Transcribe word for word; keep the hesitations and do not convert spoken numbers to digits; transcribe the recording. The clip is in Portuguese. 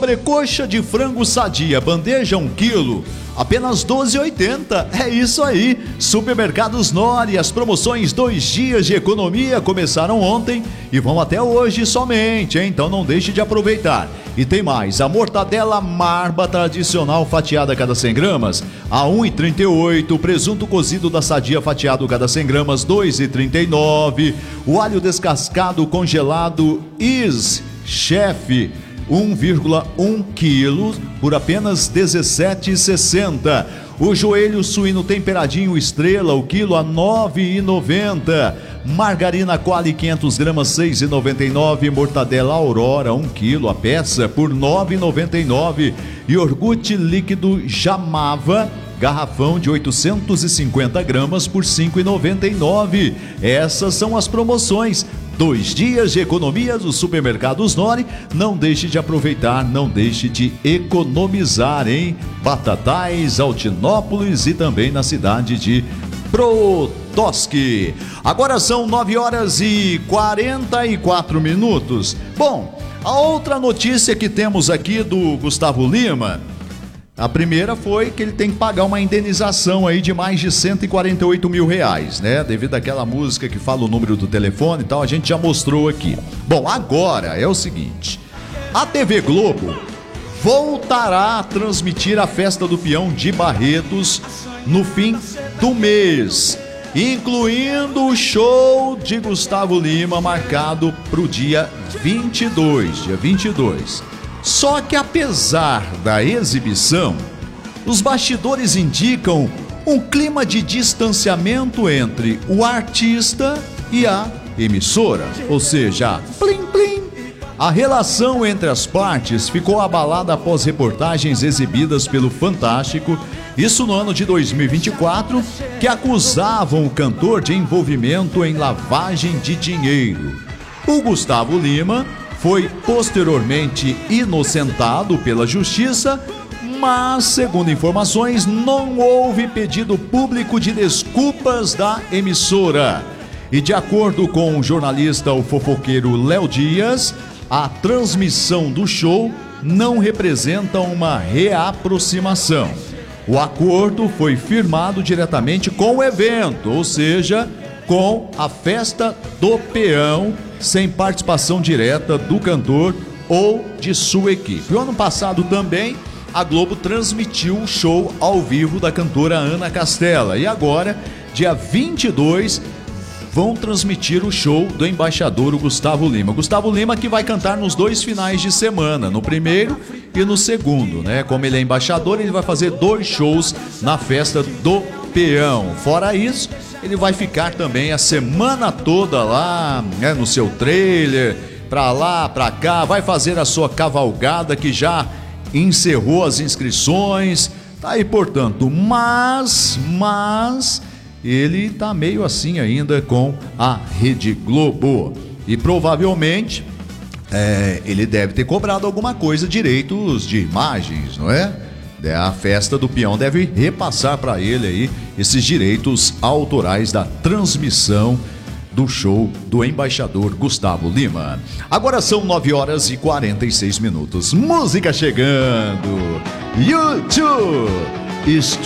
Sobrecoxa de frango sadia, bandeja um quilo, apenas doze reais e oitenta centavos. É isso aí, Supermercados Nori, as promoções dois dias de economia começaram ontem e vão até hoje somente, hein? Então não deixe de aproveitar. E tem mais, a mortadela Marba tradicional fatiada a cada cem gramas, a um real e trinta e oito centavos, o presunto cozido da Sadia fatiado cada cem gramas, dois reais e trinta e nove centavos, o alho descascado congelado Is Chef, um vírgula um quilos por apenas dezessete reais e sessenta centavos. O joelho suíno temperadinho Estrela, o quilo a nove reais e noventa centavos. Margarina Qualy quinhentas gramas, seis reais e noventa e nove centavos. Mortadela Aurora, um quilo a peça por nove reais e noventa e nove centavos. Iogurte líquido Jamava, garrafão de oitocentas e cinquenta gramas por cinco reais e noventa e nove centavos. Essas são as promoções. Dois dias de economia dos Supermercados Nori. Não deixe de aproveitar, não deixe de economizar em Batatais, Altinópolis e também na cidade de Brodowski. Agora são nove horas e quarenta e quatro minutos. Bom, a outra notícia que temos aqui do Gustavo Lima, a primeira foi que ele tem que pagar uma indenização aí de mais de cento e quarenta e oito mil reais, né? Devido àquela música que fala o número do telefone e tal, a gente já mostrou aqui. Bom, agora é o seguinte, a T V Globo voltará a transmitir a Festa do Peão de Barretos no fim do mês, incluindo o show de Gustavo Lima marcado para o dia vinte e dois, dia vinte e dois. Só que apesar da exibição, os bastidores indicam um clima de distanciamento entre o artista e a emissora, ou seja, plim plim. A relação entre as partes ficou abalada após reportagens exibidas pelo Fantástico, isso no ano de dois mil e vinte e quatro, que acusavam o cantor de envolvimento em lavagem de dinheiro. O Gustavo Lima foi posteriormente inocentado pela justiça, mas, segundo informações, não houve pedido público de desculpas da emissora. E de acordo com o jornalista, o fofoqueiro Léo Dias, a transmissão do show não representa uma reaproximação. O acordo foi firmado diretamente com o evento, ou seja, com a Festa do Peão, sem participação direta do cantor ou de sua equipe. O ano passado também a Globo transmitiu o show ao vivo da cantora Ana Castela. E agora, dia vinte e dois, vão transmitir o show do embaixador Gustavo Lima. Gustavo Lima que vai cantar nos dois finais de semana, no primeiro e no segundo, né? Como ele é embaixador, ele vai fazer dois shows na Festa do Peão. Fora isso, ele vai ficar também a semana toda lá, né, no seu trailer, pra lá, pra cá, vai fazer a sua cavalgada que já encerrou as inscrições, tá aí, portanto, mas, mas, ele tá meio assim ainda com a Rede Globo e provavelmente é, ele deve ter cobrado alguma coisa, direitos de imagens, não é? A Festa do Peão deve repassar para ele aí esses direitos autorais da transmissão do show do embaixador Gustavo Lima. Agora são nove horas e quarenta e seis minutos. Música chegando. YouTube.